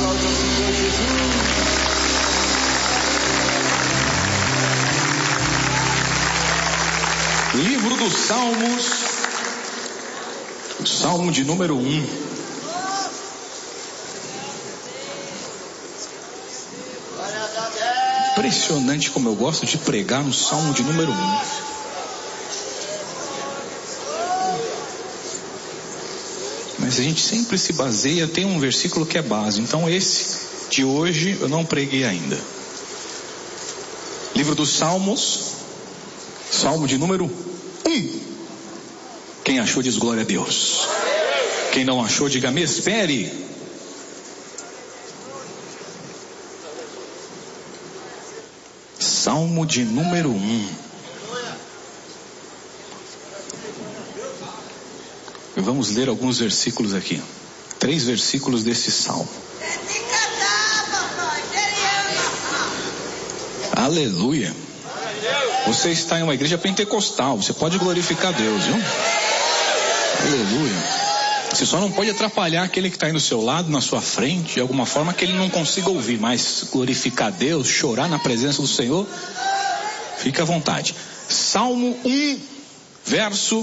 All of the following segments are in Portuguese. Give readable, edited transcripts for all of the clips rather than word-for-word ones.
Livro dos Salmos, o Salmo de número 1. Impressionante como eu gosto de pregar no Salmo de número 1. Mas a gente sempre se baseia, tem um versículo que é base. Então esse de hoje eu não preguei ainda. Livro dos Salmos, Salmo de número 1. Quem achou diz glória a Deus. Quem não achou diga me espere. Salmo de número 1. Vamos ler alguns versículos aqui. 3 versículos desse salmo. Aleluia. Você está em uma igreja pentecostal, você pode glorificar Deus, viu? Aleluia. Você só não pode atrapalhar aquele que está aí do seu lado, na sua frente, de alguma forma que ele não consiga ouvir, mas glorificar Deus, chorar na presença do Senhor, fica à vontade. Salmo 1, verso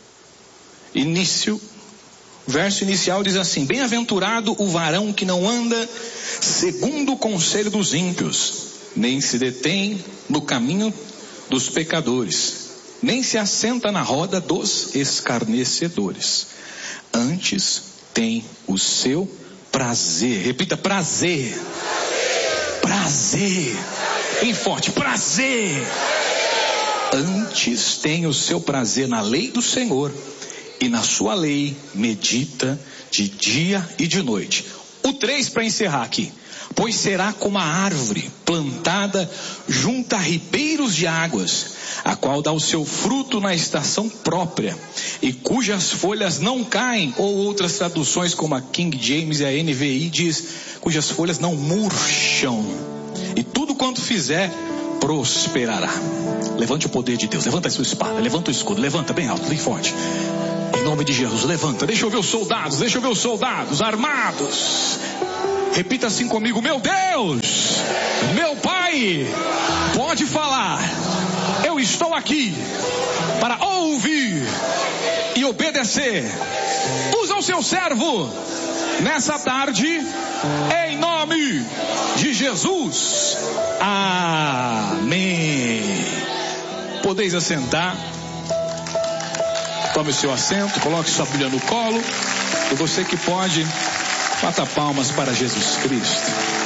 inicial diz assim: bem-aventurado o varão que não anda segundo o conselho dos ímpios, nem se detém no caminho dos pecadores, nem se assenta na roda dos escarnecedores. Antes tem o seu prazer. Repita: prazer. Prazer. Bem forte: prazer. Antes tem o seu prazer na lei do Senhor, e na sua lei medita de dia e de noite. O 3 para encerrar aqui. Pois será como a árvore plantada junto a ribeiros de águas, a qual dá o seu fruto na estação própria, e cujas folhas não caem, ou outras traduções como a King James e a NVI diz, cujas folhas não murcham, e tudo quanto fizer prosperará. Levante o poder de Deus, levanta a sua espada, levanta o escudo, levanta bem alto, bem forte. Em nome de Jesus, levanta, deixa eu ver os soldados armados. Repita assim comigo: meu Deus, meu Pai, pode falar, eu estou aqui para ouvir e obedecer. Usa o seu servo nessa tarde, em nome de Jesus. Amém. Podeis assentar. Tome o seu assento, coloque sua Bíblia no colo. E você que pode, bata palmas para Jesus Cristo.